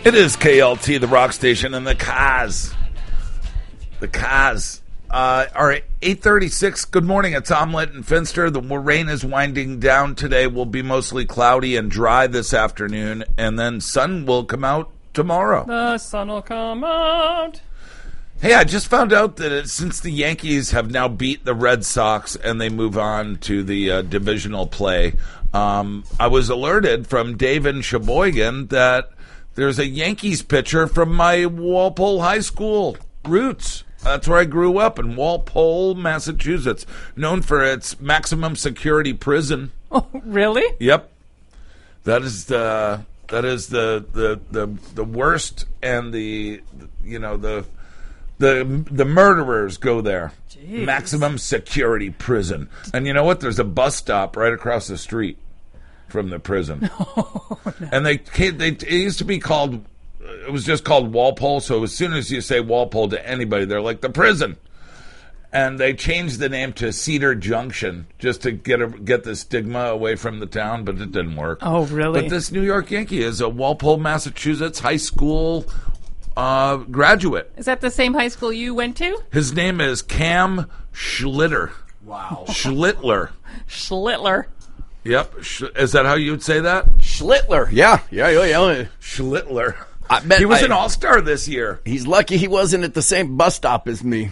It is KLT, the rock station, and the Cars. The Cars. All right, 8:36. Good morning. It's Omelette and Finster. The rain is winding down today. Will be mostly cloudy and dry this afternoon, and then sun will come out tomorrow. The sun will come out. Hey, I just found out that since the Yankees have now beat the Red Sox and they move on to the divisional play, I was alerted from Dave in Sheboygan that there's a Yankees pitcher from my Walpole High School roots. That's where I grew up, in Walpole, Massachusetts, known for its maximum security prison. Oh, really? Yep. That is the worst, and the murderers go there. Jeez. Maximum security prison. And you know what? There's a bus stop right across the street from the prison. Oh, no. And it used to be called, it was just called Walpole, so as soon as you say Walpole to anybody, they're like, the prison. And they changed the name to Cedar Junction just to get the stigma away from the town, but it didn't work. Oh, really? But this New York Yankee is a Walpole, Massachusetts high school graduate. Is that the same high school you went to? His name is Cam Schlitter. Wow. Schlittler. Schlittler. Yep. Is that how you would say that? Schlittler. Yeah. Schlittler. I bet He was an all-star this year. He's lucky he wasn't at the same bus stop as me.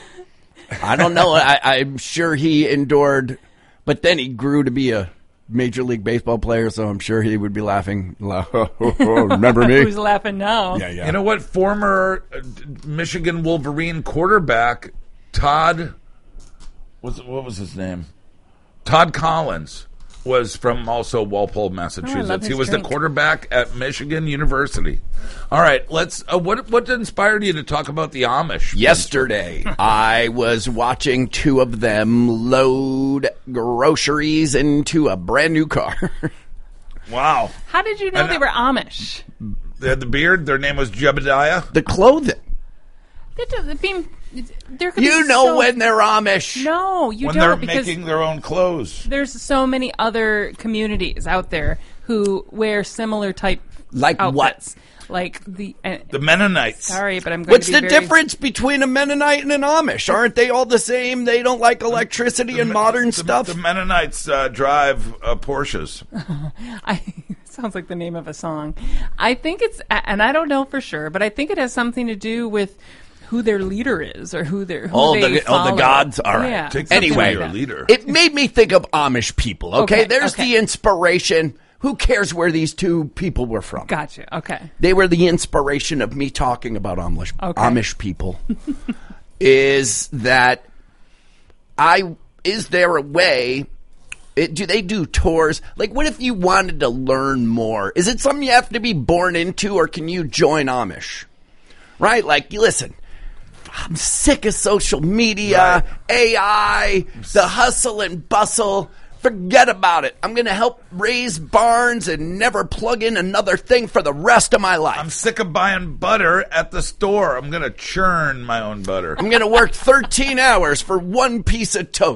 I don't know. I'm sure he endured, but then he grew to be a Major League Baseball player, so I'm sure he would be laughing. Remember me? Who's laughing now? Yeah. You know what? Former Michigan Wolverine quarterback Todd, what was his name? Todd Collins was from also Walpole, Massachusetts. He was the quarterback at Michigan University. All right, let's. What inspired you to talk about the Amish? Yesterday, I was watching two of them load groceries into a brand new car. Wow. How did you know they were Amish? They had the beard. Their name was Jebediah. The clothing. That doesn't mean You know when they're Amish. No, you when don't. they're Because making their own clothes. there's so many other communities out there who wear similar type Like outfits. what? Like the Mennonites. sorry, but I'm going What's to be the very, difference between a Mennonite and an Amish? Aren't they all the same? They don't like electricity and modern stuff? The Mennonites drive Porsches. Sounds like the name of a song. I think it's, and I don't know for sure, but I think it has something to do with who their leader is or who they follow. The gods. All right. Yeah, Take something Anyway, your like that. leader. It made me think of Amish people. Okay, there's okay. the inspiration. Who cares where these two people were from? Gotcha. Okay. They were the inspiration of me talking about Amish people. Is there a way? Do they do tours? Like, what if you wanted to learn more? Is it something you have to be born into, or can you join Amish? Right? Like, listen, I'm sick of social media, AI, the hustle and bustle. Forget about it. I'm going to help raise barns and never plug in another thing for the rest of my life. I'm sick of buying butter at the store. I'm going to churn my own butter. I'm going to work 13 hours for one piece of toast.